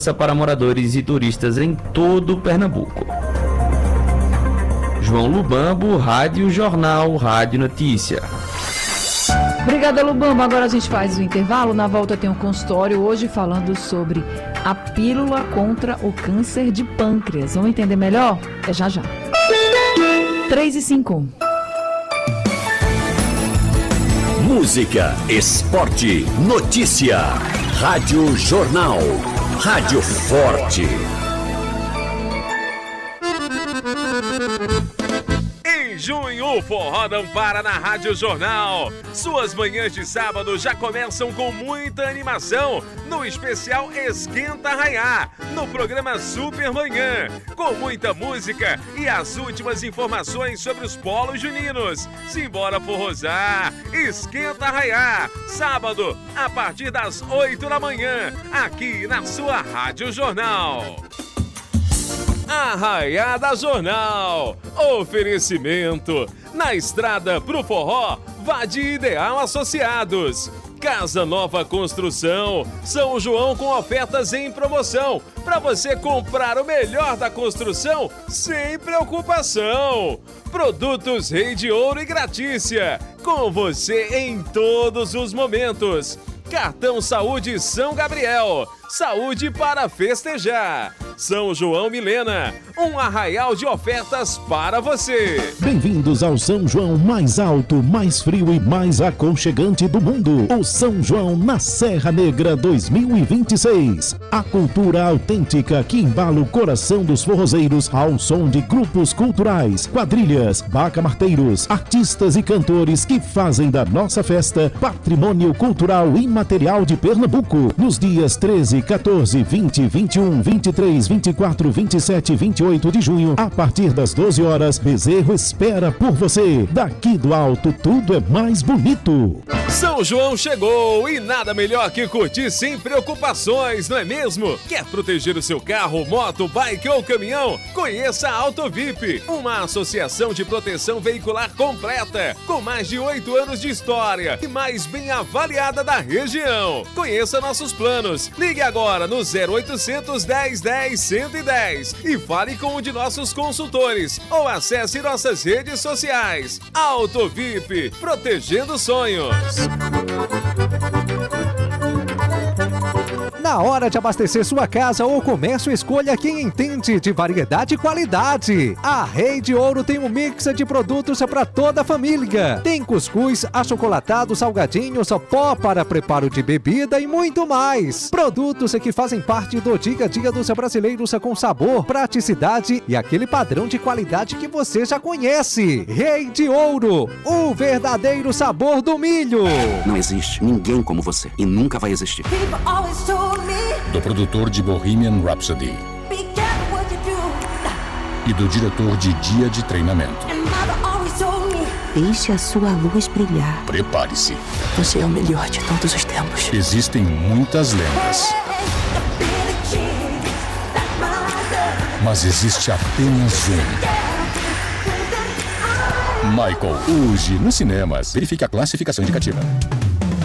para moradores e turistas em todo Pernambuco. João Lubambo, Rádio Jornal, Rádio Notícia. Obrigada, Lubambo. Agora a gente faz o intervalo. Na volta tem um consultório hoje falando sobre a pílula contra o câncer de pâncreas. Vamos entender melhor? É já já. 3h05. Música, esporte, notícia. Rádio Jornal. Rádio Forte. Em junho, o Forró não para na Rádio Jornal. Suas manhãs de sábado já começam com muita animação no especial Esquenta Arraiá, no programa Super Manhã, com muita música e as últimas informações sobre os polos juninos. Simbora forrosar! Esquenta Arraiá, sábado, a partir das 8 da manhã, aqui na sua Rádio Jornal. Arraiada Jornal. Oferecimento. Na estrada pro forró, vá de Ideal Associados. Casa Nova Construção. São João com ofertas em promoção. Para você comprar o melhor da construção sem preocupação. Produtos Rei de Ouro e Gratícia. Com você em todos os momentos. Cartão Saúde São Gabriel. Saúde para festejar. São João Milena, um arraial de ofertas para você. Bem-vindos ao São João mais alto, mais frio e mais aconchegante do mundo. O São João na Serra Negra 2026. A cultura autêntica que embala o coração dos forrozeiros ao som de grupos culturais, quadrilhas, bacamarteiros, artistas e cantores que fazem da nossa festa patrimônio cultural imaterial de Pernambuco. Nos dias 13, 14, 20, 21, 23, 24, 27 e 28 de junho, a partir das 12 horas, Bezerro espera por você. Daqui do alto, tudo é mais bonito. São João chegou e nada melhor que curtir sem preocupações, não é mesmo? Quer proteger o seu carro, moto, bike ou caminhão? Conheça a AutoVip, uma associação de proteção veicular completa, com mais de 8 anos de história e mais bem avaliada da região. Conheça nossos planos. Ligue agora no 0800 10 10 110 e fale com um de nossos consultores ou acesse nossas redes sociais. AutoVip, protegendo sonhos. Na hora de abastecer sua casa ou comércio, escolha quem entende de variedade e qualidade. A Rei de Ouro tem um mix de produtos para toda a família. Tem cuscuz, achocolatado, salgadinhos, pó para preparo de bebida e muito mais. Produtos que fazem parte do dia a dia dos brasileiros com sabor, praticidade e aquele padrão de qualidade que você já conhece. Rei de Ouro, o verdadeiro sabor do milho. Não existe ninguém como você e nunca vai existir. Do produtor de Bohemian Rhapsody e do diretor de Dia de Treinamento. Deixe a sua luz brilhar. Prepare-se. Você é o melhor de todos os tempos. Existem muitas lendas, mas existe apenas um. Michael, hoje nos cinemas. Verifique a classificação indicativa.